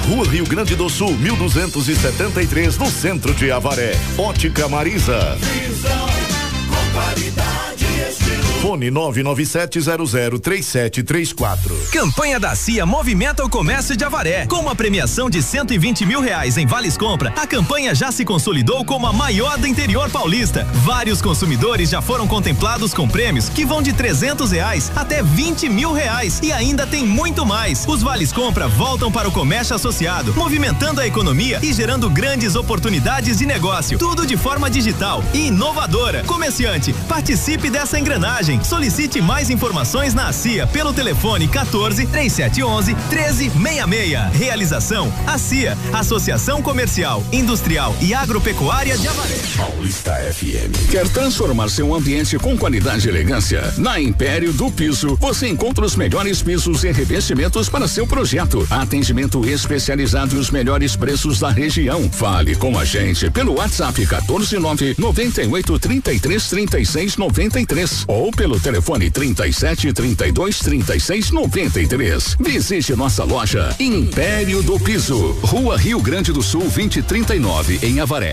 Rua Rio Grande do Sul, 1273, no centro de Avaré. Ótica Marisa. Visão com qualidade e estilo. Fone 997003734. Campanha da CIA movimenta o comércio de Avaré. Com uma premiação de R$120 mil em vales compra, a campanha já se consolidou como a maior do interior paulista. Vários consumidores já foram contemplados com prêmios que vão de R$300 até R$20 mil e ainda tem muito mais. Os vales compra voltam para o comércio associado, movimentando a economia e gerando grandes oportunidades de negócio. Tudo de forma digital e inovadora. Comerciante, participe dessa engrenagem. Solicite mais informações na CIA pelo telefone 14-3711-1366. Realização CIA, Associação Comercial, Industrial e Agropecuária de Avaré. Paulista FM. Quer transformar seu ambiente com qualidade e elegância? Na Império do Piso, você encontra os melhores pisos e revestimentos para seu projeto. Atendimento especializado e os melhores preços da região. Fale com a gente pelo WhatsApp 14998333693 ou pelo telefone 37323693. Visite nossa loja Império do Piso, Rua Rio Grande do Sul 2039, em Avaré.